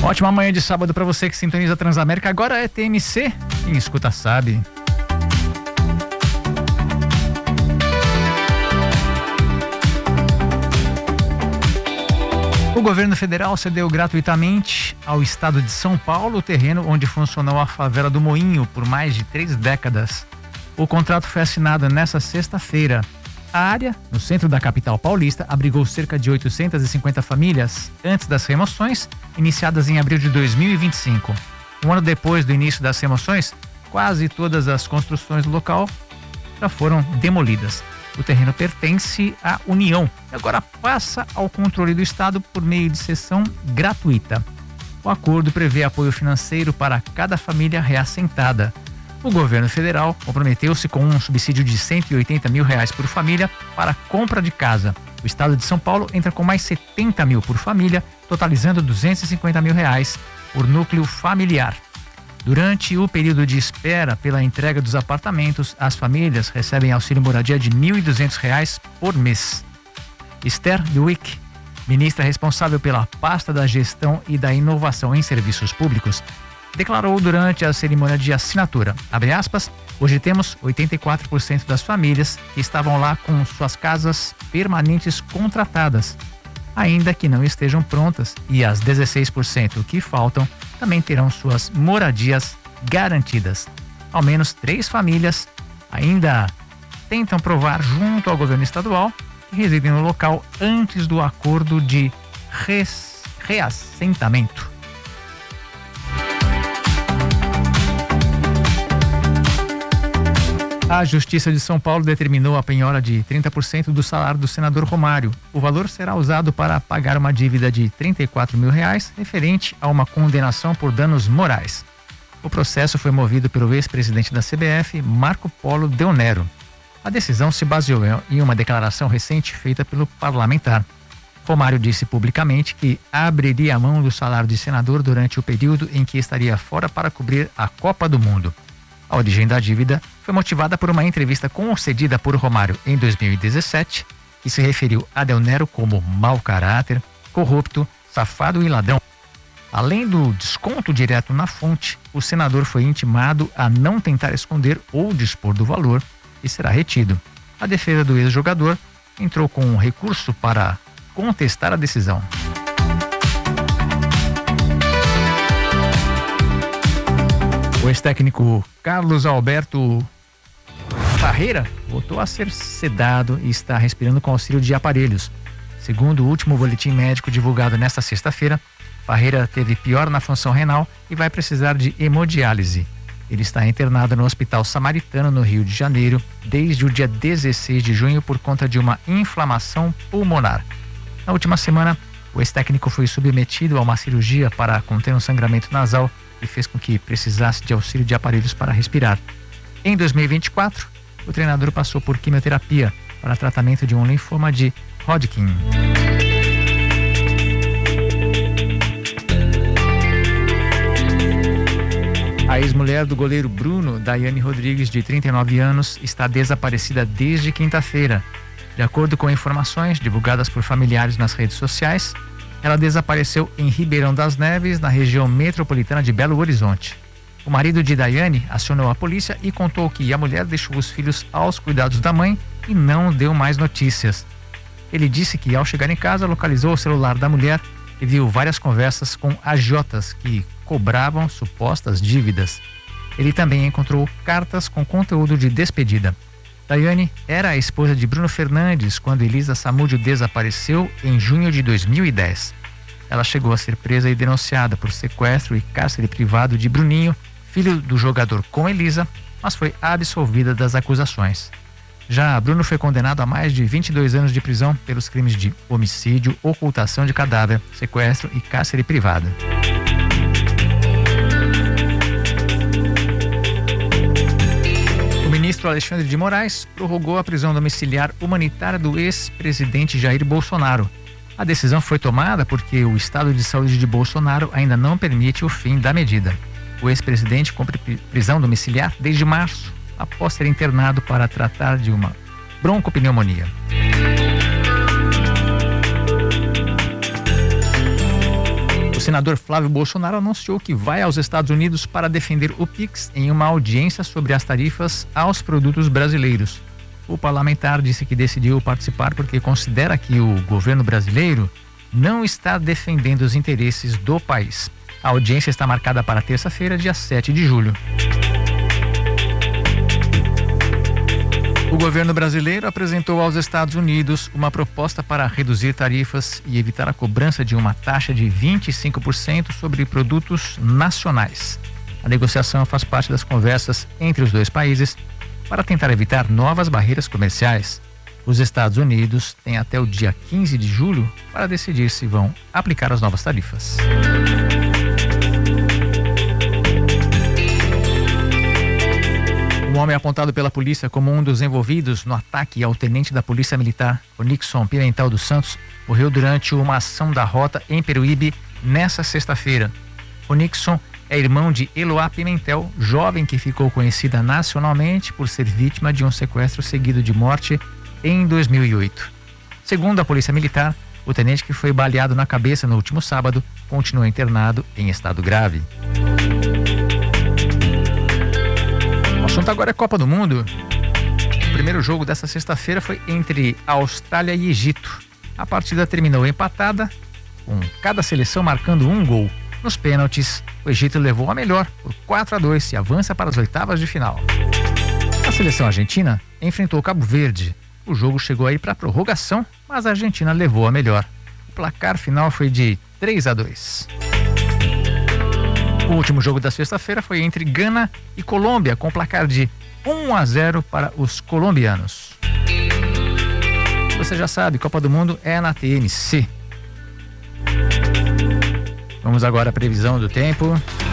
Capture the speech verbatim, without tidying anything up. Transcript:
Ótima manhã de sábado para você que sintoniza a Transamérica. Agora é T M C. Quem escuta sabe. O governo federal cedeu gratuitamente ao estado de São Paulo o terreno onde funcionou a favela do Moinho por mais de três décadas. O contrato foi assinado nesta sexta-feira. A área, no centro da capital paulista, abrigou cerca de oitocentas e cinquenta famílias antes das remoções, iniciadas em abril de dois mil e vinte e cinco. Um ano depois do início das remoções, quase todas as construções do local já foram demolidas. O terreno pertence à União e agora passa ao controle do Estado por meio de cessão gratuita. O acordo prevê apoio financeiro para cada família reassentada. O governo federal comprometeu-se com um subsídio de cento e oitenta mil reais por família para compra de casa. O estado de São Paulo entra com mais setenta mil por família, totalizando duzentos e cinquenta mil reais por núcleo familiar. Durante o período de espera pela entrega dos apartamentos, as famílias recebem auxílio moradia de mil e duzentos reais por mês. Esther Duick, ministra responsável pela pasta da gestão e da inovação em serviços públicos, declarou durante a cerimônia de assinatura, abre aspas, hoje temos oitenta e quatro por cento das famílias que estavam lá com suas casas permanentes contratadas, ainda que não estejam prontas, e as dezesseis por cento que faltam também terão suas moradias garantidas. Ao menos três famílias ainda tentam provar junto ao governo estadual que residem no local antes do acordo de res, reassentamento. A Justiça de São Paulo determinou a penhora de trinta por cento do salário do senador Romário. O valor será usado para pagar uma dívida de trinta e quatro mil reais referente a uma condenação por danos morais. O processo foi movido pelo ex-presidente da C B F, Marco Polo Deonero. A decisão se baseou em uma declaração recente feita pelo parlamentar. Romário disse publicamente que abriria a mão do salário de senador durante o período em que estaria fora para cobrir a Copa do Mundo. A origem da dívida foi motivada por uma entrevista concedida por Romário em dois mil e dezessete, que se referiu a Deonero como mau caráter, corrupto, safado e ladrão. Além do desconto direto na fonte, o senador foi intimado a não tentar esconder ou dispor do valor e será retido. A defesa do ex-jogador entrou com um recurso para contestar a decisão. O ex-técnico Carlos Alberto Parreira voltou a ser sedado e está respirando com auxílio de aparelhos. Segundo o último boletim médico divulgado nesta sexta-feira, Parreira teve piora na função renal e vai precisar de hemodiálise. Ele está internado no Hospital Samaritano, no Rio de Janeiro, desde o dia dezesseis de junho por conta de uma inflamação pulmonar. Na última semana, o ex-técnico foi submetido a uma cirurgia para conter um sangramento nasal e fez com que precisasse de auxílio de aparelhos para respirar. Em dois mil e vinte e quatro, o treinador passou por quimioterapia para tratamento de um linfoma de Hodgkin. A ex-mulher do goleiro Bruno, Daiane Rodrigues, de trinta e nove anos, está desaparecida desde quinta-feira. De acordo com informações divulgadas por familiares nas redes sociais, ela desapareceu em Ribeirão das Neves, na região metropolitana de Belo Horizonte. O marido de Daiane acionou a polícia e contou que a mulher deixou os filhos aos cuidados da mãe e não deu mais notícias. Ele disse que, ao chegar em casa, localizou o celular da mulher e viu várias conversas com agiotas que cobravam supostas dívidas. Ele também encontrou cartas com conteúdo de despedida. Daiane era a esposa de Bruno Fernandes quando Elisa Samúdio desapareceu em junho de dois mil e dez. Ela chegou a ser presa e denunciada por sequestro e cárcere privado de Bruninho, filho do jogador com Elisa, mas foi absolvida das acusações. Já Bruno foi condenado a mais de vinte e dois anos de prisão pelos crimes de homicídio, ocultação de cadáver, sequestro e cárcere privado. O ministro Alexandre de Moraes prorrogou a prisão domiciliar humanitária do ex-presidente Jair Bolsonaro. A decisão foi tomada porque o estado de saúde de Bolsonaro ainda não permite o fim da medida. O ex-presidente cumpre prisão domiciliar desde março, após ser internado para tratar de uma broncopneumonia. senador Flávio Bolsonaro anunciou que vai aos Estados Unidos para defender o Pix em uma audiência sobre as tarifas aos produtos brasileiros. O parlamentar disse que decidiu participar porque considera que o governo brasileiro não está defendendo os interesses do país. A audiência está marcada para terça-feira, dia sete de julho. O governo brasileiro apresentou aos Estados Unidos uma proposta para reduzir tarifas e evitar a cobrança de uma taxa de vinte e cinco por cento sobre produtos nacionais. A negociação faz parte das conversas entre os dois países para tentar evitar novas barreiras comerciais. Os Estados Unidos têm até o dia quinze de julho para decidir se vão aplicar as novas tarifas. Um homem apontado pela polícia como um dos envolvidos no ataque ao tenente da Polícia Militar, Onixon Pimentel dos Santos, morreu durante uma ação da rota em Peruíbe nesta sexta-feira. Onixon é irmão de Eloá Pimentel, jovem que ficou conhecida nacionalmente por ser vítima de um sequestro seguido de morte em dois mil e oito. Segundo a Polícia Militar, o tenente, que foi baleado na cabeça no último sábado, continua internado em estado grave. O assunto agora é Copa do Mundo. O primeiro jogo desta sexta-feira foi entre Austrália e Egito. A partida terminou empatada, com cada seleção marcando um gol. Nos pênaltis, o Egito levou a melhor por quatro a dois e avança para as oitavas de final. A seleção argentina enfrentou Cabo Verde. O jogo chegou aí para prorrogação, mas a Argentina levou a melhor. O placar final foi de três a dois. O último jogo da sexta-feira foi entre Gana e Colômbia, com placar de um a zero para os colombianos. Você já sabe, Copa do Mundo é na T N C. Vamos agora à previsão do tempo.